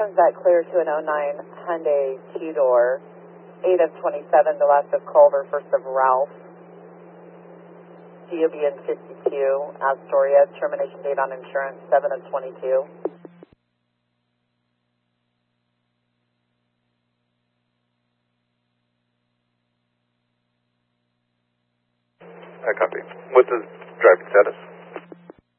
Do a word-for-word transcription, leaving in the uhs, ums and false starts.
Turns that clear to an oh nine Hyundai two-door, eight of twenty-seven, the last of Culver, first of Ralph. G O B N fifty-two, Astoria, termination date on insurance, seven of twenty-two. I copy. What's the driving status?